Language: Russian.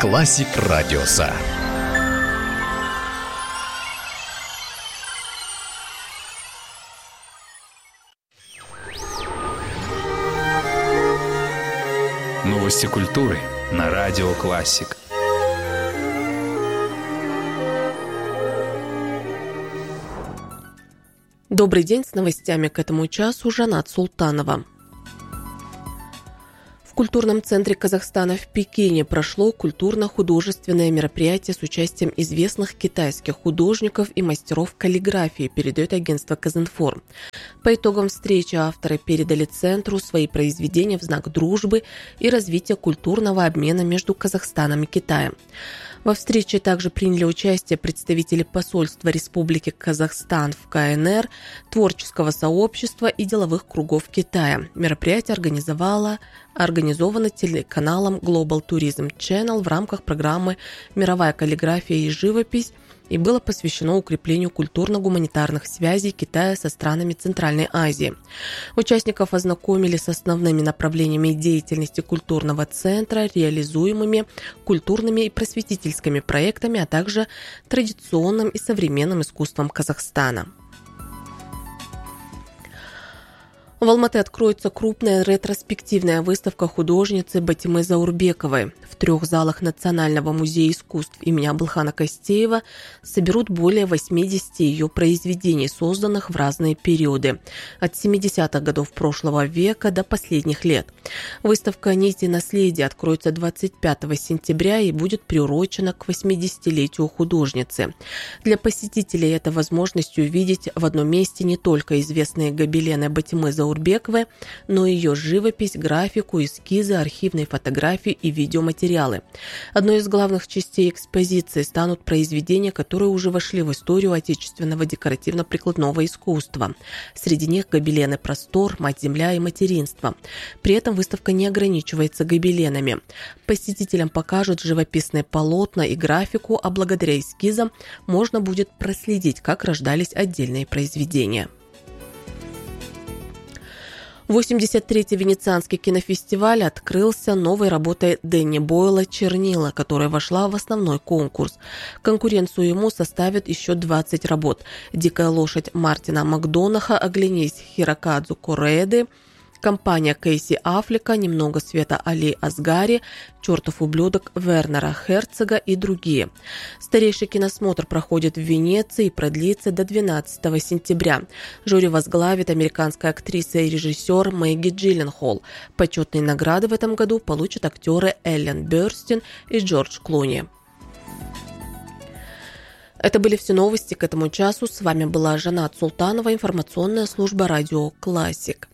Классик Радиоса. Новости культуры на Радио Классик. Добрый день, с новостями к этому часу Жанат Султанова. В культурном центре Казахстана в Пекине прошло культурно-художественное мероприятие с участием известных китайских художников и мастеров каллиграфии, передает агентство Казинформ. По итогам встречи авторы передали центру свои произведения в знак дружбы и развития культурного обмена между Казахстаном и Китаем. Во встрече также приняли участие представители посольства Республики Казахстан в КНР, творческого сообщества и деловых кругов Китая. Мероприятие организовано телеканалом Global Tourism Channel в рамках программы «Мировая каллиграфия и живопись» и было посвящено укреплению культурно-гуманитарных связей Китая со странами Центральной Азии. Участников ознакомили с основными направлениями деятельности культурного центра, реализуемыми культурными и просветительскими проектами, а также традиционным и современным искусством Казахстана. В Алматы откроется крупная ретроспективная выставка художницы Батимы Заурбековой. В 3 залах Национального музея искусств имени Абылхана Кастеева соберут более 80 ее произведений, созданных в разные периоды, от 70-х годов прошлого века до последних лет. Выставка «Нити наследия» откроется 25 сентября и будет приурочена к 80-летию художницы. Для посетителей это возможность увидеть в одном месте не только известные гобелены Батимы Заурбековой, но и ее живопись, графику, эскизы, архивные фотографии и видеоматериалы. Одной из главных частей экспозиции станут произведения, которые уже вошли в историю отечественного декоративно-прикладного искусства. Среди них гобелены «Простор», «Мать-Земля» и «Материнство». При этом выставка не ограничивается гобеленами. Посетителям покажут живописные полотна и графику, а благодаря эскизам можно будет проследить, как рождались отдельные произведения. 83-й Венецианский кинофестиваль открылся новой работой Дэнни Бойла «Чернила», которая вошла в основной конкурс. Конкуренцию ему составят еще 20 работ. «Дикая лошадь» Мартина Макдонаха, «Оглянись» Хирокадзу Кореды, «Компания» Кейси Аффлека, «Немного света» Али Асгари, «Чертов ублюдок» Вернера Херцога и другие. Старейший киносмотр проходит в Венеции и продлится до 12 сентября. Жюри возглавит американская актриса и режиссер Мэгги Джилленхол. Почетные награды в этом году получат актеры Эллен Бёрстин и Джордж Клуни. Это были все новости к этому часу. С вами была Жанат Султанова, информационная служба «Радио Классик».